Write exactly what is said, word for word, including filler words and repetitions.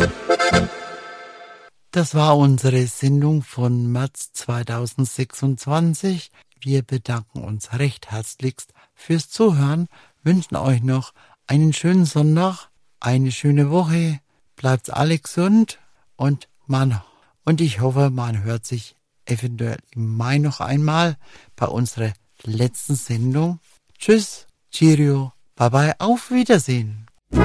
Das war unsere Sendung von März zweitausendsechsundzwanzig. Wir bedanken uns recht herzlichst fürs Zuhören, wünschen euch noch einen schönen Sonntag, eine schöne Woche, bleibt alle gesund und man, und ich hoffe, man hört sich eventuell im Mai noch einmal bei unserer letzten Sendung. Tschüss, Cheerio, bye bye, auf Wiedersehen.